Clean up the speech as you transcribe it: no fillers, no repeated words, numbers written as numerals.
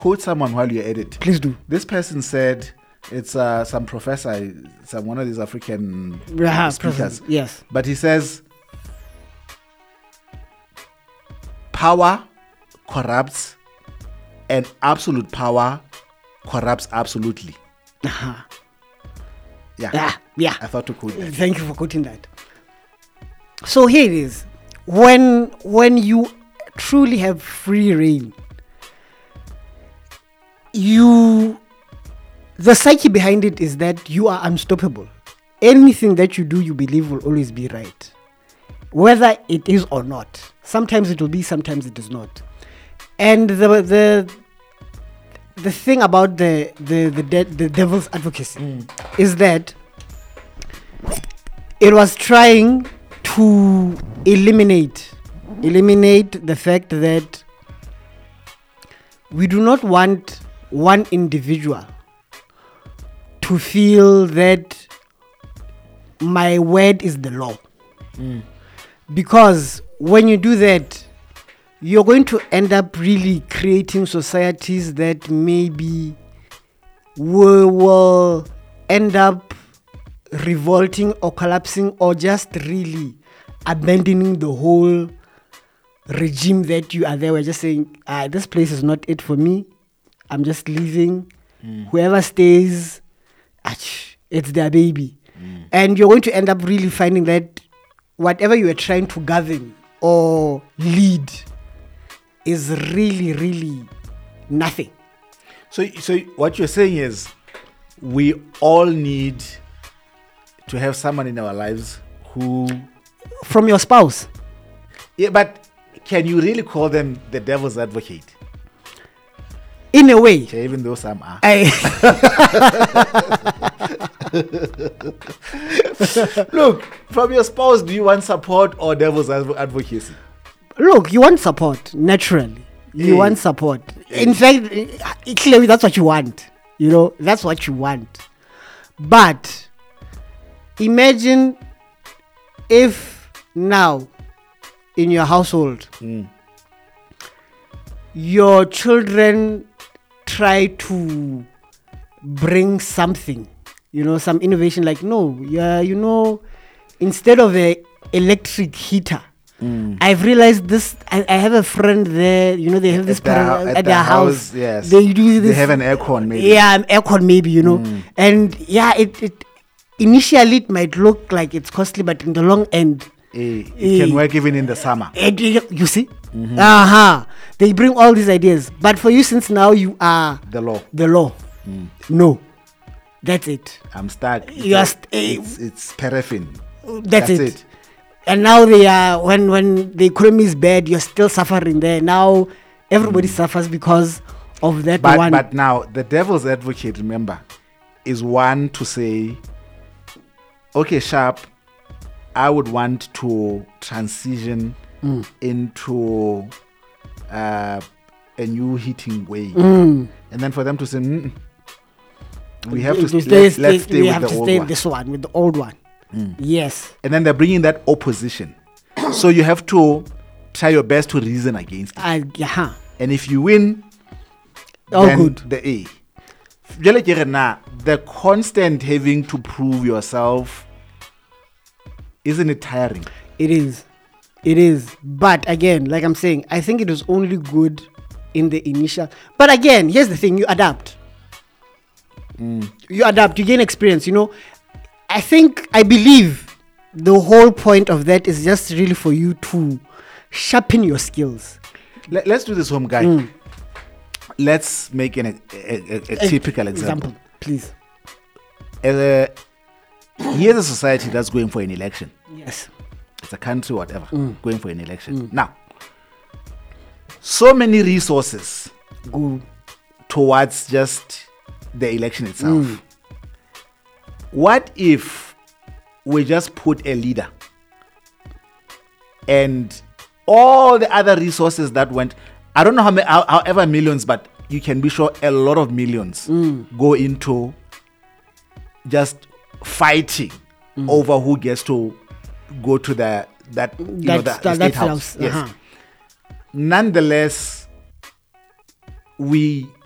quote someone while you're at it. Please do. This person said it's some professor, one of these African speakers. Yes. But he says, power corrupts and absolute power corrupts absolutely. Uh-huh. Yeah. Yeah. I thought to quote that. Thank you for quoting that. So here it is. When you truly have free reign, the psyche behind it is that you are unstoppable. Anything that you do, you believe will always be right, whether it is or not. Sometimes it will be, sometimes it is not. And the thing about the devil's advocacy is that it was trying to eliminate the fact that we do not want one individual to feel that my word is the law. Because when you do that, you're going to end up really creating societies that maybe will end up revolting or collapsing or just really abandoning the whole regime that you are there. We're just saying, this place is not it for me. I'm just leaving. Whoever stays, it's their baby. And you're going to end up really finding that whatever you are trying to govern or lead is really, really nothing. So what you're saying is we all need to have someone in our lives who... From your spouse. Yeah, but can you really call them the devil's advocate? In a way. Okay, even though some are. Look, from your spouse, do you want support or devil's advocacy? Look, you want support, naturally. You want support. In fact, clearly that's what you want. That's what you want. But imagine if now in your household, your children try to bring something, some innovation like, instead of an electric heater, I've realized this. I have a friend there. They have this at their house. Yes, they do this. They have an aircon, maybe. Yeah, an aircon, maybe. And yeah, it initially it might look like it's costly, but in the long end, it can work even in the summer. You see, They bring all these ideas, but for you, since now you are the law. No, that's it. I'm stuck. It's paraffin. That's it. And now they are when the economy is bad, you're still suffering there. Now everybody suffers because of that one. But now the devil's advocate, remember, is one to say, okay, Sharp, I would want to transition into a new heating way, and then for them to say, we have to stay with the old one. Yes. And then they're bringing that opposition. So you have to try your best to reason against it. And if you win, then good. The constant having to prove yourself, isn't it tiring? It is. But again, like I'm saying, I think it was only good in the initial. But again, here's the thing, you adapt. You adapt, you gain experience, I believe the whole point of that is just really for you to sharpen your skills. Let's do this, home guy. Let's make a typical example. Please. Here's a society that's going for an election. Yes. It's a country, whatever, going for an election. Now, so many resources go towards just the election itself. What if we just put a leader and all the other resources that went, I don't know however millions, but you can be sure a lot of millions go into just fighting over who gets to go to the state house. Yes. Nonetheless, we